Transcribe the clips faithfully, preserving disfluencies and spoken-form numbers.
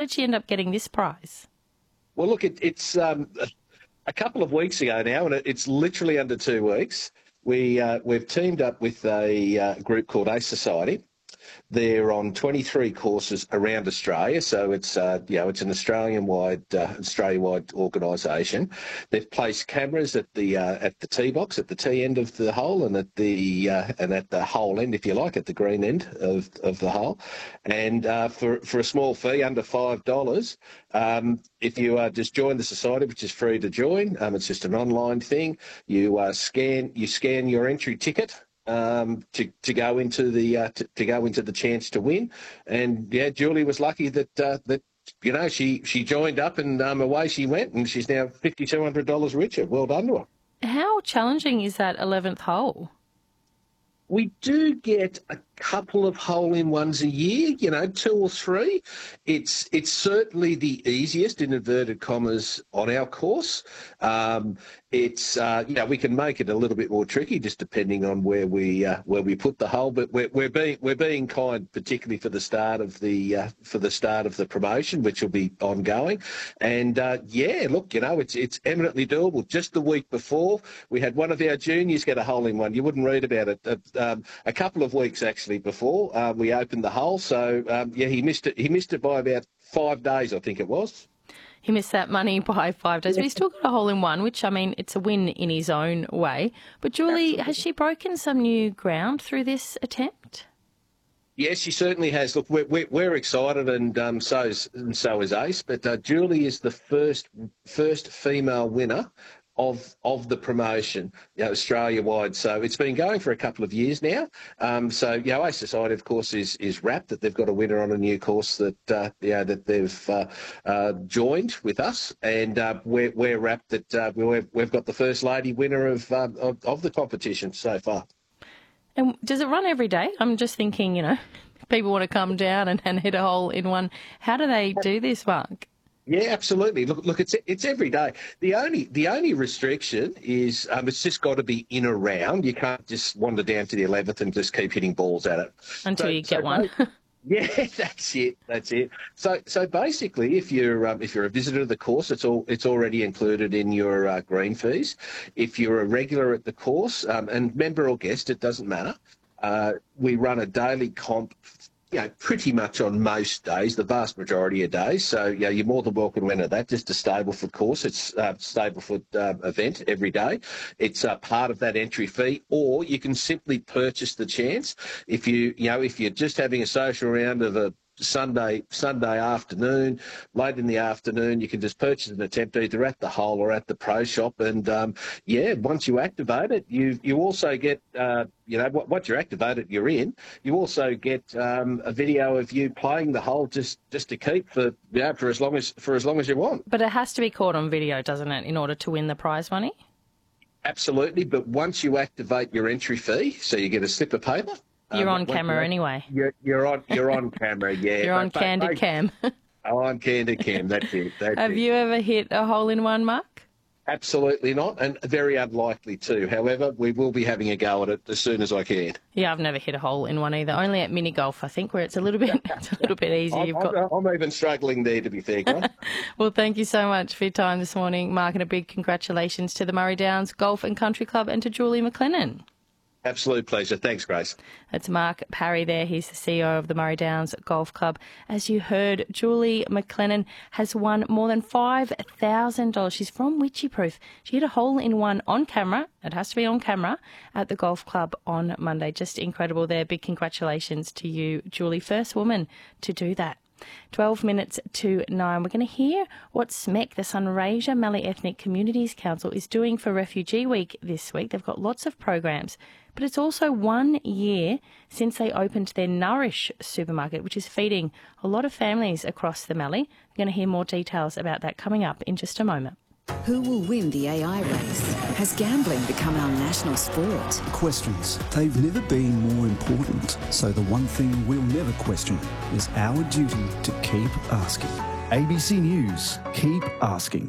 did she end up getting this prize? Well, look, it, it's um, a couple of weeks ago now, and it, it's literally under two weeks. We, uh, we've teamed up with a uh, group called ACE Society. They're on twenty-three courses around Australia, so it's uh, you know it's an Australian-wide uh, Australia-wide organisation. They've placed cameras at the uh, at the tee box, at the tee end of the hole, and at the uh, and at the hole end, if you like, at the green end of, of the hole. And uh, for for a small fee, under five dollars, um, if you uh, just join the society, which is free to join, um, it's just an online thing. You uh, scan you scan your entry ticket. Um, to, to go into the uh, to, to go into the chance to win, and yeah, Julie was lucky that uh, that you know she she joined up and um, away she went, and she's now fifty two hundred dollars richer. Well done to her. How challenging is that eleventh hole? We do get a couple of hole-in-ones a year, you know, two or three. It's it's certainly the easiest, in inverted commas, on our course. Um, it's uh, you know we can make it a little bit more tricky just depending on where we uh, where we put the hole. But we're, we're being we're being kind, particularly for the start of the uh, for the start of the promotion, which will be ongoing. And uh, yeah, look, you know, it's it's eminently doable. Just the week before, we had one of our juniors get a hole-in-one. You wouldn't read about it. Uh, um, a couple of weeks actually before uh, we opened the hole. So um, yeah, he missed it. He missed it by about five days, I think it was. He missed that money by five days, but he's still got a hole in one, which, I mean, it's a win in his own way. But Julie, Absolutely. Has she broken some new ground through this attempt? Yes, she certainly has. Look, we're, we're, we're excited, and um, so is and so is Ace. But uh, Julie is the first first female winner of of the promotion, you know, Australia-wide. So it's been going for a couple of years now. Um, so, you know, Ace Society, of course, is is wrapped that they've got a winner on a new course that, uh, you know, that they've uh, uh, joined with us. And uh, we're, we're wrapped that uh, we've, we've got the first lady winner of, uh, of, of the competition so far. And does it run every day? I'm just thinking, you know, people want to come down and, and hit a hole in one. How do they do this, Mark? Yeah, absolutely. Look, look, it's it's every day. The only the only restriction is um, it's just got to be in a round. You can't just wander down to the eleventh and just keep hitting balls at it until so, you get so one. Yeah, that's it. That's it. So, so basically, if you're um, if you're a visitor to the course, it's all it's already included in your uh, green fees. If you're a regular at the course, um, and member or guest, it doesn't matter. Uh, we run a daily comp. You know, pretty much on most days, the vast majority of days. So, yeah, you're more than welcome to enter that. Just a Stableford course. It's a uh, Stableford uh, event every day. It's uh, part of that entry fee, or you can simply purchase the chance. If you, you know, if you're just having a social round of a Sunday Sunday afternoon, late in the afternoon, you can just purchase an attempt either at the hole or at the pro shop. And um, yeah, once you activate it, you you also get uh, you know once you're activated, you're in. You also get um, a video of you playing the hole just, just to keep for you know, for as long as for as long as you want. But it has to be caught on video, doesn't it, in order to win the prize money? Absolutely, but once you activate your entry fee, so you get a slip of paper. You're um, on camera you're, anyway. You're, you're on. You're on camera. Yeah. You're on but, candid but, cam. on candid cam. That's it. That's Have it. you ever hit a hole in one, Mark? Absolutely not, and very unlikely too. However, we will be having a go at it as soon as I can. Yeah, I've never hit a hole in one either. Only at mini golf, I think, where it's a little bit, it's a little bit easier. I'm, You've got... I'm even struggling there, to be fair. Well, thank you so much for your time this morning, Mark, and a big congratulations to the Murray Downs Golf and Country Club and to Julie McLennan. Absolute pleasure. Thanks, Grace. That's Mark Parry there. He's the C E O of the Murray Downs Golf Club. As you heard, Julie McLennan has won more than five thousand dollars. She's from Witchyproof. She hit a hole in one on camera. It has to be on camera at the golf club on Monday. Just incredible there. Big congratulations to you, Julie. First woman to do that. twelve minutes to nine. We're going to hear what S M E C, the Sunraysia Mallee Ethnic Communities Council, is doing for Refugee Week this week. They've got lots of programs, but it's also one year since they opened their Nourish supermarket, which is feeding a lot of families across the Mallee. We're going to hear more details about that coming up in just a moment. Who will win the A I race? Has gambling become our national sport? Questions. They've never been more important. So the one thing we'll never question is our duty to keep asking. A B C News. Keep asking.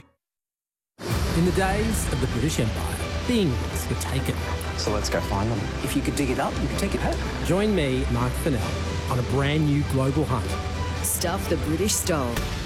In the days of the British Empire, things were taken. So let's go find them. If you could dig it up, you could take it home. Join me, Mark Fennell, on a brand new global hunt. Stuff the British stole.